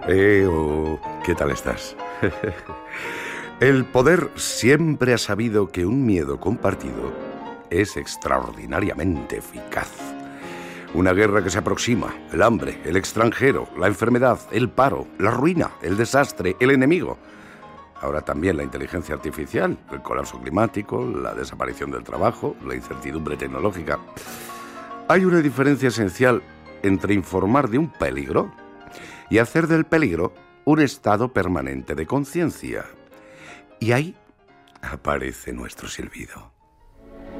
¿Qué tal estás? El poder siempre ha sabido que un miedo compartido es extraordinariamente eficaz. Una guerra que se aproxima, el hambre, el extranjero, la enfermedad, el paro, la ruina, el desastre, el enemigo. Ahora también la inteligencia artificial, el colapso climático, la desaparición del trabajo, la incertidumbre tecnológica. Hay una diferencia esencial entre informar de un peligro y hacer del peligro un estado permanente de conciencia. Y ahí aparece nuestro silbido.